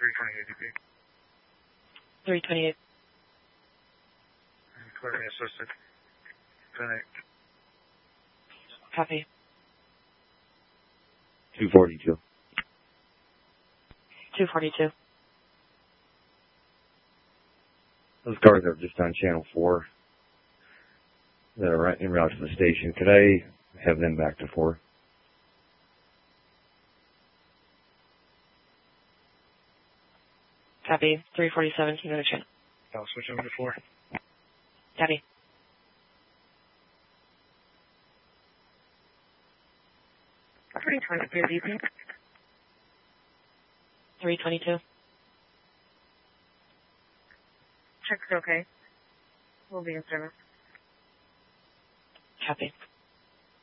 328 DP. 328. Clear me assisted. 10-8. Copy. 242. 242. Those cars are just on channel 4 that are en route to the station. Could I have them back to 4? Copy. 347, keep another channel. I'll switch over to 4. Copy. Pretty 22 DP. 322. Check's okay. We'll be in service. Copy.